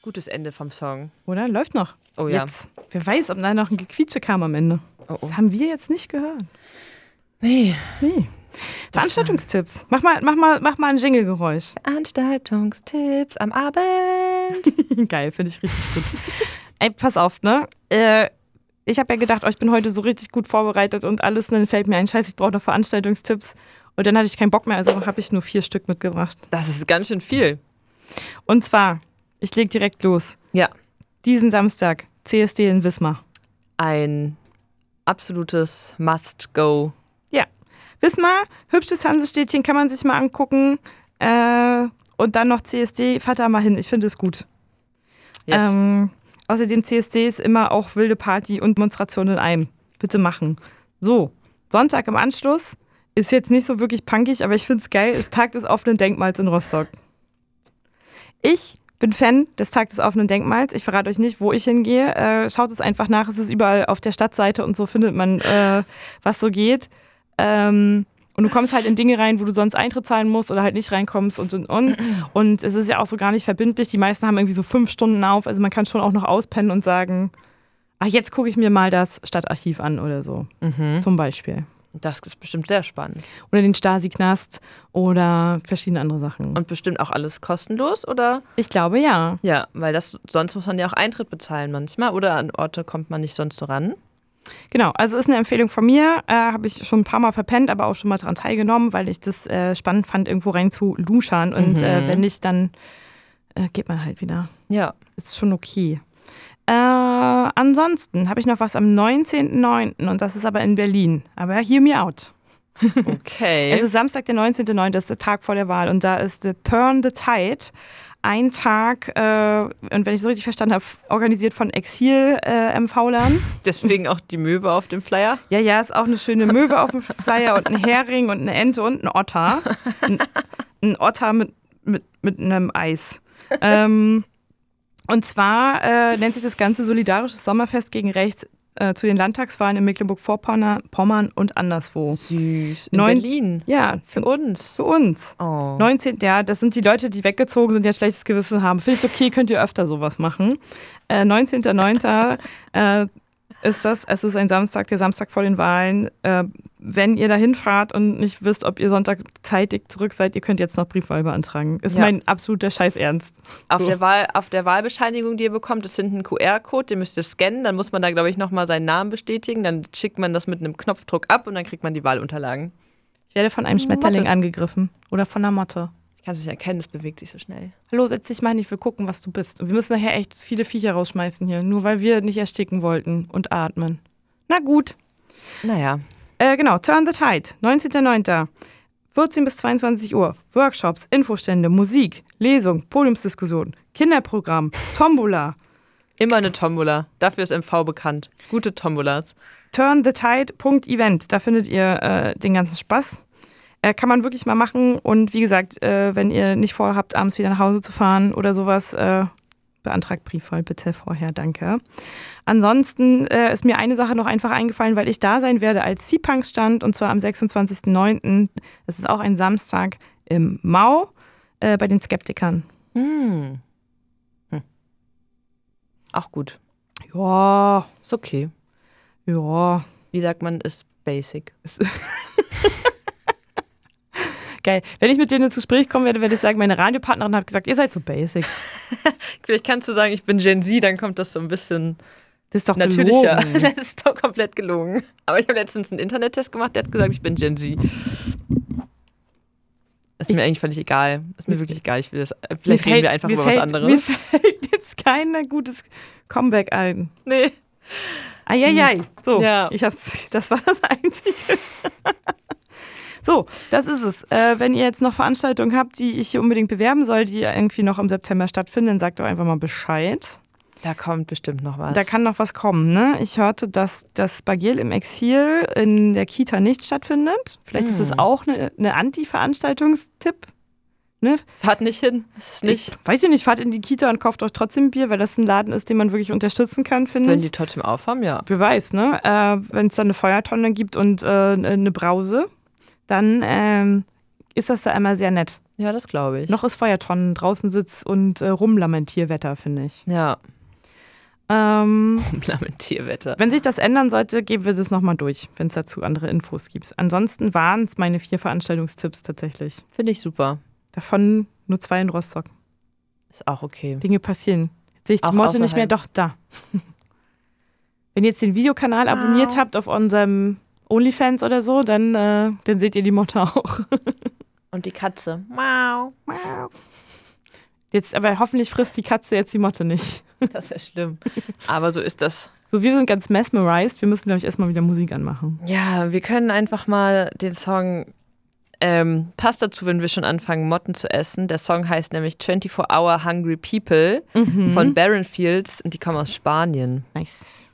Gutes Ende vom Song. Oder? Läuft noch. Oh ja. Jetzt. Wer weiß, ob da noch ein Gequietsche kam am Ende. Oh. Das haben wir jetzt nicht gehört. Nee. Veranstaltungstipps. Mach mal ein Jingle-Geräusch. Veranstaltungstipps am Abend. Geil, finde ich richtig gut. Ey, pass auf, ne? Ich habe ja gedacht, ich bin heute so richtig gut vorbereitet und alles. Und dann fällt mir ein, Scheiß, ich brauche noch Veranstaltungstipps. Und dann hatte ich keinen Bock mehr, also habe ich nur 4 Stück mitgebracht. Das ist ganz schön viel. Und zwar, ich leg direkt los. Ja. Diesen Samstag, CSD in Wismar. Ein absolutes Must-Go. Ja. Wismar, hübsches Hansestädtchen, kann man sich mal angucken. Und dann noch CSD, fahrt da mal hin, ich finde es gut. Yes. Außerdem CSD ist immer auch wilde Party und Demonstration in einem. Bitte machen. So, Sonntag im Anschluss ist jetzt nicht so wirklich punkig, aber ich finde es geil, ist Tag des offenen Denkmals in Rostock. Ich bin Fan des Tag des offenen Denkmals. Ich verrate euch nicht, wo ich hingehe. Schaut es einfach nach. Es ist überall auf der Stadtseite und so findet man, was so geht. Und du kommst halt in Dinge rein, wo du sonst Eintritt zahlen musst oder halt nicht reinkommst und. Und es ist ja auch so gar nicht verbindlich. Die meisten haben irgendwie so 5 Stunden auf. Also man kann schon auch noch auspennen und sagen, ach, jetzt gucke ich mir mal das Stadtarchiv an oder so. Zum Beispiel. Das ist bestimmt sehr spannend. Oder den Stasi-Knast oder verschiedene andere Sachen. Und bestimmt auch alles kostenlos, oder? Ich glaube, ja. Ja, weil sonst muss man ja auch Eintritt bezahlen manchmal. Oder an Orte kommt man nicht sonst so ran. Genau, also ist eine Empfehlung von mir. Habe ich schon ein paar Mal verpennt, aber auch schon mal daran teilgenommen, weil ich das spannend fand, irgendwo rein zu luschern. Und wenn nicht, dann geht man halt wieder. Ja. Ist schon okay. Ansonsten habe ich noch was am 19.09. und das ist aber in Berlin. Aber hear me out. Okay. Es ist Samstag, der 19.09., das ist der Tag vor der Wahl und da ist the Turn the Tide. Ein Tag, und wenn ich es richtig verstanden habe, organisiert von Exil-MV-Lern. Deswegen auch die Möwe auf dem Flyer? Ja, ist auch eine schöne Möwe auf dem Flyer und ein Hering und eine Ente und ein Otter. Ein Otter mit einem Eis. Und zwar nennt sich das Ganze Solidarisches Sommerfest gegen Rechts zu den Landtagswahlen in Mecklenburg-Vorpommern und anderswo. Süß. In Berlin? Ja. Für uns? Für uns. Oh. 19. Ja, das sind die Leute, die weggezogen sind, die ein schlechtes Gewissen haben. Finde ich okay, könnt ihr öfter sowas machen. 19.09. ist das. Es ist ein Samstag, der Samstag vor den Wahlen. Wenn ihr da hinfahrt und nicht wisst, ob ihr Sonntag zeitig zurück seid, ihr könnt jetzt noch Briefwahl beantragen. Ist mein absoluter Scheiß-Ernst. Auf der Wahlbescheinigung, die ihr bekommt, ist hinten ein QR-Code, den müsst ihr scannen. Dann muss man da, glaube ich, nochmal seinen Namen bestätigen. Dann schickt man das mit einem Knopfdruck ab und dann kriegt man die Wahlunterlagen. Ich werde von einem Schmetterling angegriffen. Oder von einer Motte. Ich kann es nicht erkennen, es bewegt sich so schnell. Hallo, setz dich mal hin, ich will gucken, was du bist. Und wir müssen nachher echt viele Viecher rausschmeißen hier. Nur weil wir nicht ersticken wollten und atmen. Na gut. Naja. Genau, Turn the Tide, 19.09. 14 bis 22 Uhr. Workshops, Infostände, Musik, Lesung, Podiumsdiskussion, Kinderprogramm, Tombola. Immer eine Tombola. Dafür ist MV bekannt. Gute Tombolas. turnthetide.event, da findet ihr den ganzen Spaß. Kann man wirklich mal machen. Und wie gesagt, wenn ihr nicht vorhabt, abends wieder nach Hause zu fahren oder sowas, beantragt Briefwahl bitte vorher, danke. Ansonsten ist mir eine Sache noch einfach eingefallen, weil ich da sein werde als Sea-Punks-Stand und zwar am 26.09. Das ist auch ein Samstag im Mau bei den Skeptikern. Auch gut. Ja. Ist okay. Ja. Wie sagt man, ist basic. Geil. Wenn ich mit denen ins Gespräch kommen werde, werde ich sagen, meine Radiopartnerin hat gesagt, ihr seid so basic. Vielleicht kannst du sagen, ich bin Gen Z, dann kommt das so ein bisschen das ist doch natürlicher. Gelogen. Das ist doch komplett gelogen. Aber ich habe letztens einen Internettest gemacht, der hat gesagt, ich bin Gen Z. Ist mir eigentlich völlig egal. Ist mir wirklich egal. Ich will das. Vielleicht reden wir einfach über was anderes. Mir fällt jetzt kein gutes Comeback ein. Nee. Eieiei. So, ja. Das war das Einzige. So, das ist es. Wenn ihr jetzt noch Veranstaltungen habt, die ich hier unbedingt bewerben soll, die irgendwie noch im September stattfinden, dann sagt doch einfach mal Bescheid. Da kommt bestimmt noch was. Da kann noch was kommen, ne? Ich hörte, dass das Bagiel im Exil in der Kita nicht stattfindet. Vielleicht ist es auch eine Anti-Veranstaltungstipp. Ne? Fahrt nicht hin. Das ist nicht. Weiß ich nicht, fahrt in die Kita und kauft euch trotzdem Bier, weil das ein Laden ist, den man wirklich unterstützen kann, finde ich. Wenn die trotzdem aufhaben, ja. Wer weiß, ne? Wenn es dann eine Feuertonne gibt und eine Brause, dann ist das da immer sehr nett. Ja, das glaube ich. Noch ist Feuertonnen, draußen Sitz und Rumlamentierwetter, finde ich. Ja. Lamentierwetter. Wenn sich das ändern sollte, geben wir das nochmal durch, wenn es dazu andere Infos gibt. Ansonsten waren es meine 4 Veranstaltungstipps tatsächlich. Finde ich super. Davon nur 2 in Rostock. Ist auch okay. Dinge passieren. Jetzt sehe ich die Auch Motte nicht mehr, außerhalb. doch, da. Wenn ihr jetzt den Videokanal abonniert habt auf unserem OnlyFans oder so, dann seht ihr die Motte auch. Und die Katze. Mau. Jetzt, aber hoffentlich frisst die Katze jetzt die Motte nicht. Das wäre schlimm. Aber so ist das. So, wir sind ganz mesmerized. Wir müssen, glaube ich, erstmal wieder Musik anmachen. Ja, wir können einfach mal den Song, passt dazu, wenn wir schon anfangen, Motten zu essen. Der Song heißt nämlich 24 Hour Hungry People von Barren Fields und die kommen aus Spanien. Nice.